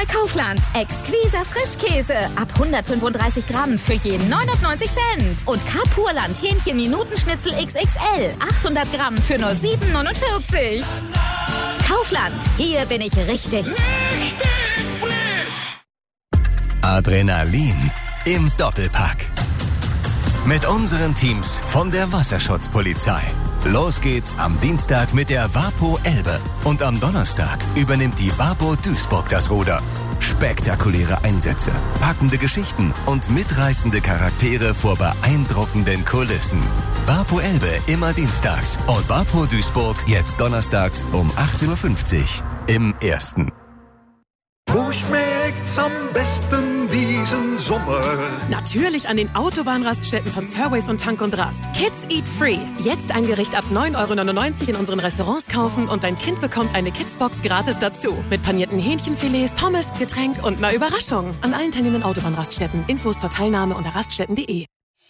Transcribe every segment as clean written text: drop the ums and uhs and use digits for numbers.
bei Kaufland. Exquiser Frischkäse ab 135 Gramm für je 99 Cent. Und Kapurland Hähnchen-Minutenschnitzel XXL 800 Gramm für nur 7,49. Kaufland, hier bin ich richtig. Richtig frisch! Adrenalin im Doppelpack. Mit unseren Teams von der Wasserschutzpolizei. Los geht's am Dienstag mit der Wapo Elbe. Und am Donnerstag übernimmt die Wapo Duisburg das Ruder. Spektakuläre Einsätze, packende Geschichten und mitreißende Charaktere vor beeindruckenden Kulissen. Wapo Elbe immer dienstags und Wapo Duisburg jetzt donnerstags um 18.50 Uhr im Ersten. Wo schmeckt's am besten diesen Sommer? Natürlich an den Autobahnraststätten von Surways und Tank und Rast. Kids Eat Free. Jetzt ein Gericht ab 9,99 € in unseren Restaurants kaufen und dein Kind bekommt eine Kidsbox gratis dazu. Mit panierten Hähnchenfilets, Pommes, Getränk und einer Überraschung. An allen teilnehmenden Autobahnraststätten. Infos zur Teilnahme unter raststätten.de.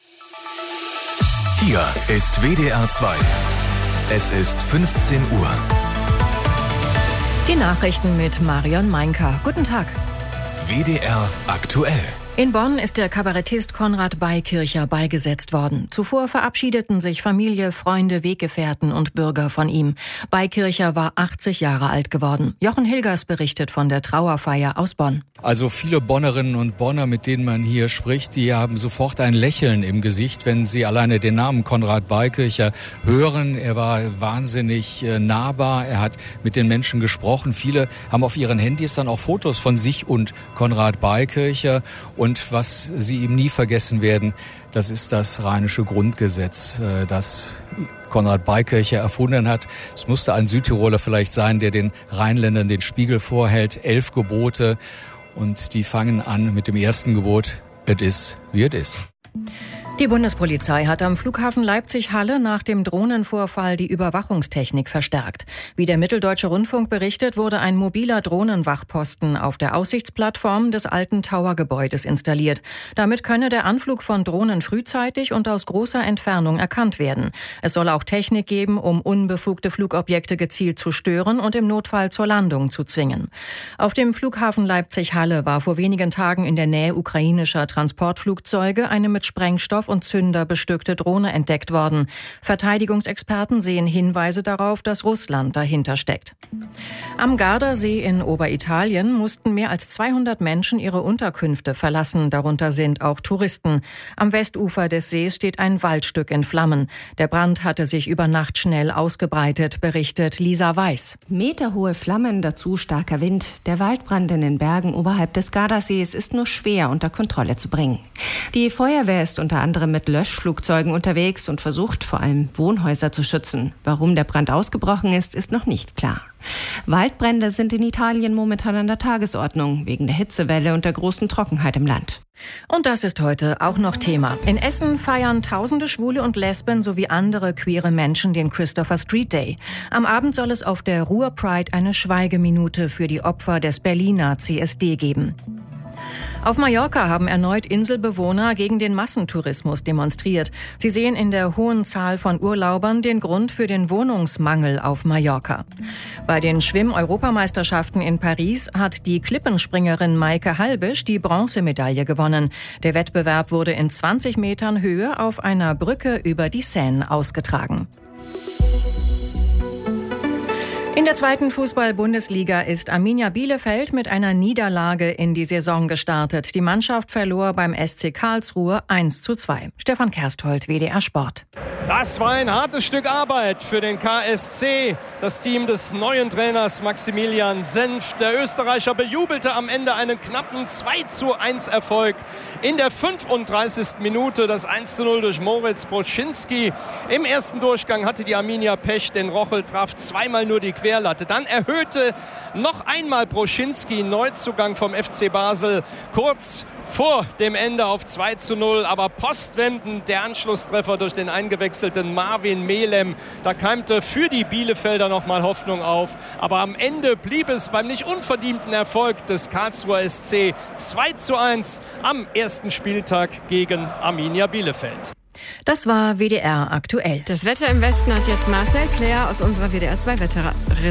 Hier ist WDR 2. Es ist 15 Uhr. Die Nachrichten mit Marion Meinker. Guten Tag. WDR aktuell. In Bonn ist der Kabarettist Konrad Beikircher beigesetzt worden. Zuvor verabschiedeten sich Familie, Freunde, Weggefährten und Bürger von ihm. Beikircher war 80 Jahre alt geworden. Jochen Hilgers berichtet von der Trauerfeier aus Bonn. Also viele Bonnerinnen und Bonner, mit denen man hier spricht, die haben sofort ein Lächeln im Gesicht, wenn sie alleine den Namen Konrad Beikircher hören. Er war wahnsinnig nahbar, er hat mit den Menschen gesprochen. Viele haben auf ihren Handys dann auch Fotos von sich und Konrad Beikircher. Und was sie ihm nie vergessen werden, das ist das Rheinische Grundgesetz, das Konrad Beikircher erfunden hat. Es musste ein Südtiroler vielleicht sein, der den Rheinländern den Spiegel vorhält. 11 Gebote und die fangen an mit dem ersten Gebot: Es ist, wie es ist. Die Bundespolizei hat am Flughafen Leipzig-Halle nach dem Drohnenvorfall die Überwachungstechnik verstärkt. Wie der Mitteldeutsche Rundfunk berichtet, wurde ein mobiler Drohnenwachposten auf der Aussichtsplattform des alten Towergebäudes installiert. Damit könne der Anflug von Drohnen frühzeitig und aus großer Entfernung erkannt werden. Es soll auch Technik geben, um unbefugte Flugobjekte gezielt zu stören und im Notfall zur Landung zu zwingen. Auf dem Flughafen Leipzig-Halle war vor wenigen Tagen in der Nähe ukrainischer Transportflugzeuge eine mit Sprengstoff und Zünder bestückte Drohne entdeckt worden. Verteidigungsexperten sehen Hinweise darauf, dass Russland dahinter steckt. Am Gardasee in Oberitalien mussten mehr als 200 Menschen ihre Unterkünfte verlassen. Darunter sind auch Touristen. Am Westufer des Sees steht ein Waldstück in Flammen. Der Brand hatte sich über Nacht schnell ausgebreitet, berichtet Lisa Weiß. Meterhohe Flammen, dazu starker Wind. Der Waldbrand in den Bergen oberhalb des Gardasees ist nur schwer unter Kontrolle zu bringen. Die Feuerwehr ist unter anderem mit Löschflugzeugen unterwegs und versucht vor allem Wohnhäuser zu schützen. Warum der Brand ausgebrochen ist, ist noch nicht klar. Waldbrände sind in Italien momentan an der Tagesordnung, wegen der Hitzewelle und der großen Trockenheit im Land. Und das ist heute auch noch Thema. In Essen feiern tausende Schwule und Lesben sowie andere queere Menschen den Christopher Street Day. Am Abend soll es auf der Ruhr Pride eine Schweigeminute für die Opfer des Berliner CSD geben. Auf Mallorca haben erneut Inselbewohner gegen den Massentourismus demonstriert. Sie sehen in der hohen Zahl von Urlaubern den Grund für den Wohnungsmangel auf Mallorca. Bei den Schwimm-Europameisterschaften in Paris hat die Klippenspringerin Maike Halbisch die Bronzemedaille gewonnen. Der Wettbewerb wurde in 20 Metern Höhe auf einer Brücke über die Seine ausgetragen. In der zweiten Fußball-Bundesliga ist Arminia Bielefeld mit einer Niederlage in die Saison gestartet. Die Mannschaft verlor beim SC Karlsruhe 1:2. Stefan Kersthold, WDR Sport. Das war ein hartes Stück Arbeit für den KSC. Das Team des neuen Trainers Maximilian Senf. Der Österreicher bejubelte am Ende einen knappen 2:1 Erfolg. In der 35. Minute das 1:0 durch Moritz Broschinski. Im ersten Durchgang hatte die Arminia Pech, denn Rochel traf zweimal nur die Querlatte. Dann erhöhte noch einmal Broschinski, Neuzugang vom FC Basel, kurz vor dem Ende auf 2:0. Aber postwendend der Anschlusstreffer durch den eingewechselten Marvin Melem. Da keimte für die Bielefelder nochmal Hoffnung auf. Aber am Ende blieb es beim nicht unverdienten Erfolg des Karlsruher SC 2:1 am ersten Spieltag gegen Arminia Bielefeld. Das war WDR aktuell. Das Wetter im Westen hat jetzt Marcel Claire aus unserer WDR 2 Wetterredaktion.